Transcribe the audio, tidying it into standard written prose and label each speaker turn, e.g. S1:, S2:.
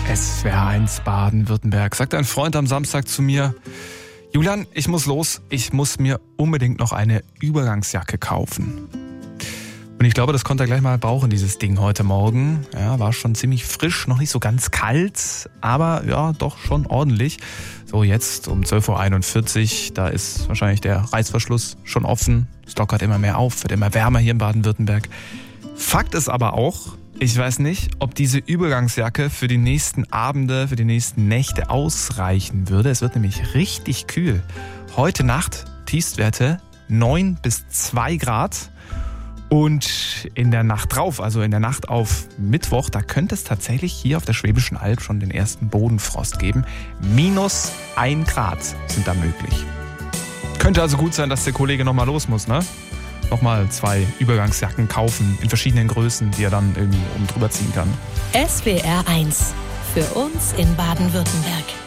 S1: SWR1 Baden-Württemberg. Sagt ein Freund am Samstag zu mir: Julian, ich muss los. Ich muss mir unbedingt noch eine Übergangsjacke kaufen. Und ich glaube, das konnte er gleich mal brauchen, dieses Ding heute Morgen. Ja, war schon ziemlich frisch, noch nicht so ganz kalt, aber ja, doch schon ordentlich. So, jetzt um 12.41 Uhr, da ist wahrscheinlich der Reißverschluss schon offen. Es lockert immer mehr auf, wird immer wärmer hier in Baden-Württemberg. Fakt ist aber auch, ich weiß nicht, ob diese Übergangsjacke für die nächsten Abende, für die nächsten Nächte ausreichen würde. Es wird nämlich richtig kühl. Heute Nacht Tiefstwerte 9 bis 2 Grad. Und in der Nacht drauf, also in der Nacht auf Mittwoch, da könnte es tatsächlich hier auf der Schwäbischen Alb schon den ersten Bodenfrost geben. -1 Grad sind da möglich. Könnte also gut sein, dass der Kollege nochmal los muss, ne? Nochmal 2 Übergangsjacken kaufen in verschiedenen Größen, die er dann irgendwie oben drüber ziehen kann.
S2: SWR1 für uns in Baden-Württemberg.